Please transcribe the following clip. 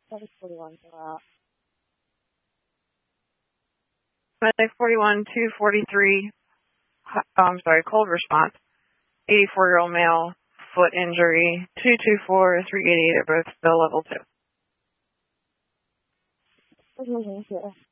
Medic 41, go out. Medic 41, 243, cold response. 84-year-old male, foot injury, 224, 388 are both still level 2.